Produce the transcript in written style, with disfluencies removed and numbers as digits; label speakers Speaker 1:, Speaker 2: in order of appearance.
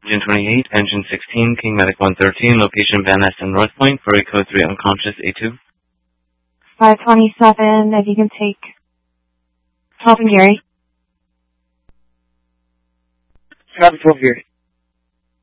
Speaker 1: Oxygen 28, Engine 16, King Medic 113, location Van Ness and North Point, Furry Code 3 unconscious A2.
Speaker 2: 527, if you can take Top and Gary.
Speaker 3: Traffic 12 Gary.